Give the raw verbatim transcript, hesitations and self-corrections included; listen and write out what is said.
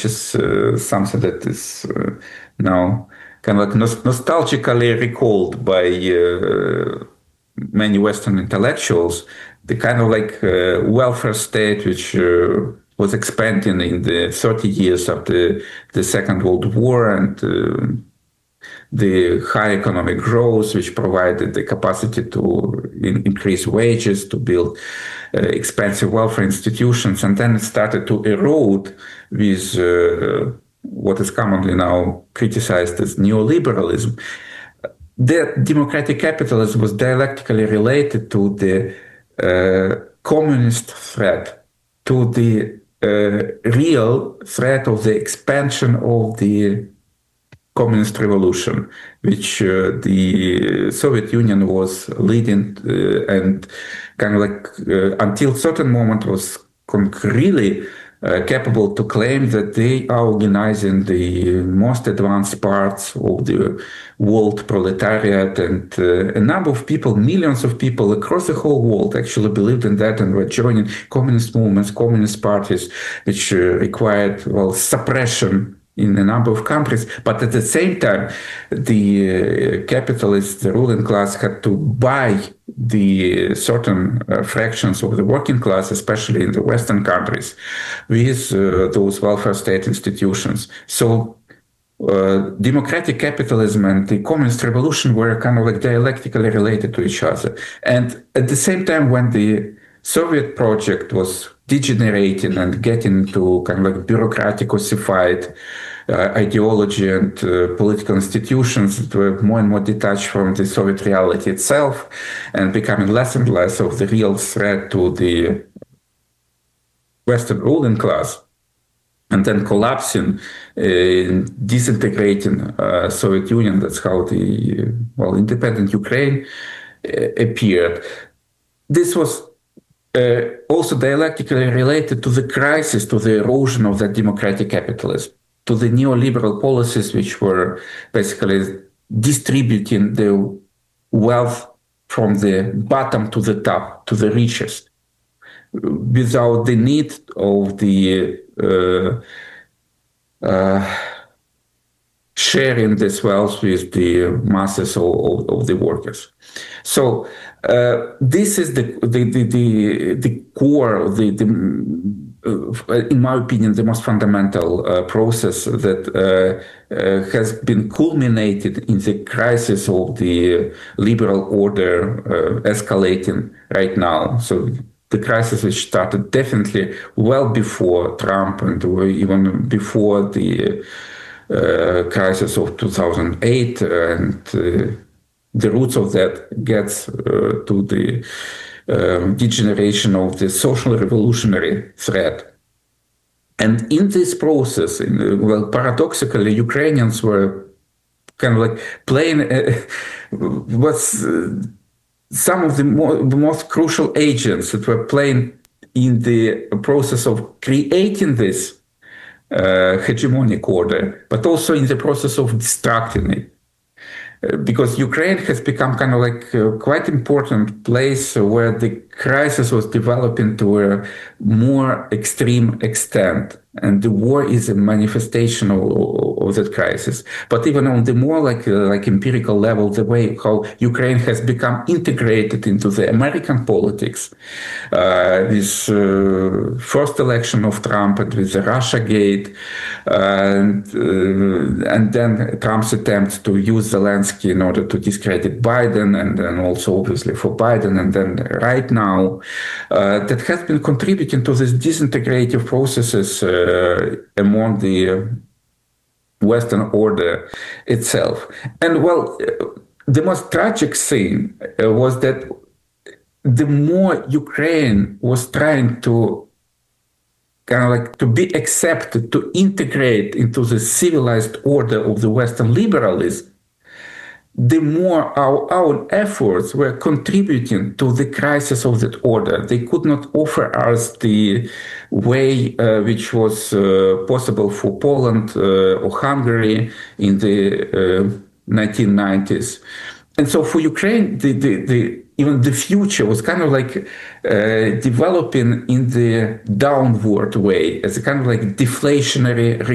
is uh, something that is uh, now kind of like nos- nostalgically recalled by uh, many Western intellectuals, the kind of like uh, welfare state which uh, was expanding in the thirty years of the, the Second World War, and uh, the high economic growth, which provided the capacity to in- increase wages, to build uh, expensive welfare institutions, and then it started to erode with uh, what is commonly now criticized as neoliberalism. The democratic capitalism was dialectically related to the uh, communist threat, to the uh, real threat of the expansion of the communist revolution, which uh, the Soviet Union was leading, uh, and kind of like uh, until certain moment was really uh, capable to claim that they are organizing the most advanced parts of the world proletariat, and uh, a number of people, millions of people across the whole world actually believed in that and were joining communist movements, communist parties, which uh, required, well, suppression in a number of countries. But at the same time, the uh, capitalists, the ruling class, had to buy the certain uh, fractions of the working class, especially in the Western countries, with uh, those welfare state institutions. So uh, democratic capitalism and the communist revolution were kind of like dialectically related to each other. And at the same time, when the Soviet project was degenerating and getting to kind of like bureaucratic, ossified uh, ideology and uh, political institutions that were more and more detached from the Soviet reality itself, and becoming less and less of the real threat to the Western ruling class, and then collapsing, uh, disintegrating uh, Soviet Union. That's how the, well, independent Ukraine uh, appeared. This was Uh, also dialectically related to the crisis, to the erosion of that democratic capitalism, to the neoliberal policies which were basically distributing the wealth from the bottom to the top, to the richest, without the need of the uh, uh, sharing this wealth with the masses of, of, of the workers. So uh, this is the the the the, the core, the, the uh, in my opinion, the most fundamental uh, process that uh, uh, has been culminated in the crisis of the liberal order uh, escalating right now. So the crisis which started definitely well before Trump, and even before the uh, crisis of two thousand eight, and uh, the roots of that gets uh, to the um, degeneration of the social revolutionary threat. And in this process, in, well, paradoxically, Ukrainians were kind of like playing uh, what's uh, some of the, more, the most crucial agents that were playing in the process of creating this uh, hegemonic order, but also in the process of destructing it. Because Ukraine has become kind of like a quite important place where the crisis was developing to a more extreme extent. And the war is a manifestation of, of that crisis. But even on the more like uh, like empirical level, the way how Ukraine has become integrated into the American politics, uh, this uh, first election of Trump and with the Russia Gate, and, uh, and then Trump's attempt to use Zelensky in order to discredit Biden, and then also obviously for Biden, and then right now, uh, that has been contributing to these disintegrative processes uh, Uh, among the uh, Western order itself. And well, uh, the most tragic thing uh, was that the more Ukraine was trying to kind of like to be accepted, to integrate into the civilized order of the Western liberalism, the more our own efforts were contributing to the crisis of that order. They could not offer us the way uh, which was uh, possible for Poland uh, or Hungary in the uh, nineteen nineties. And so for Ukraine, the, the, the, even the future was kind of like uh, developing in the downward way, as a kind of like deflationary